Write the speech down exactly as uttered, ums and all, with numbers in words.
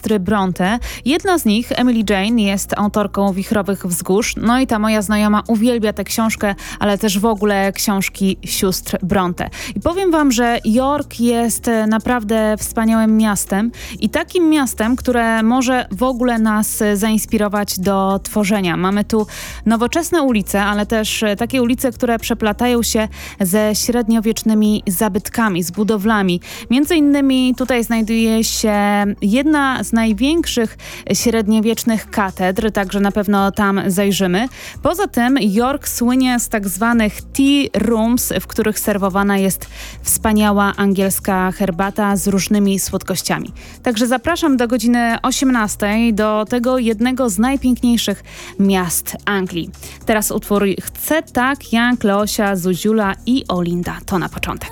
siostry Bronte. Jedna z nich, Emily Jane, jest autorką Wichrowych Wzgórz. No i ta moja znajoma uwielbia tę książkę, ale też w ogóle książki sióstr Bronte. I powiem wam, że York jest naprawdę wspaniałym miastem i takim miastem, które może w ogóle nas zainspirować do tworzenia. Mamy tu nowoczesne ulice, ale też takie ulice, które przeplatają się ze średniowiecznymi zabytkami, z budowlami. Między innymi tutaj znajduje się jedna z największych średniowiecznych katedr, także na pewno tam zajrzymy. Poza tym York słynie z tak zwanych tea rooms, w których serwowana jest wspaniała angielska herbata z różnymi słodkościami. Także zapraszam do godziny osiemnastej do tego jednego z najpiękniejszych miast Anglii. Teraz utwór Chcę tak, Jan Kleosia, Zuziula i Olinda. To na początek.